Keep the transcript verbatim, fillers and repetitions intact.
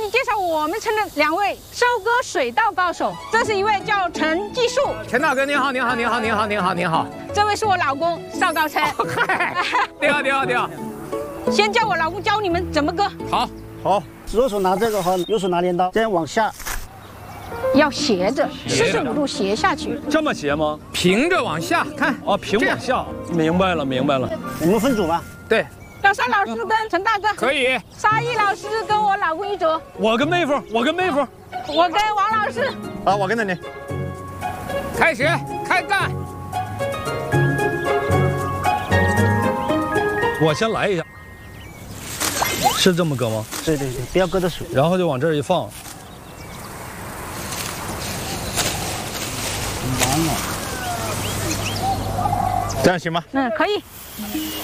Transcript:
你介绍我们村的两位收割水稻高手。这是一位叫陈继树， 陈大哥您好，您好，您好，您好，您好，您好。 这位是我老公邵高琛。 嗨，你好，你好，你好。 先叫我老公教你们怎么割。 好，好。 左手拿这个哈，右手拿镰刀，这样往下。 要斜着，四十五度斜下去。 这么斜吗？ 平着往下看。 哦，平往下。明白了，明白了。 我们分组吧。 对。 小沙老师跟陈大哥可以。 沙溢老师跟我老公一组。 我跟妹夫，我跟妹夫。 我跟王老师。 好，我跟着你。 开始，开干。 我先来一下。是这么割吗？ 对对对，不要搁着水。 然后就往这儿一放。 完了， 这样行吗？ 嗯，可以。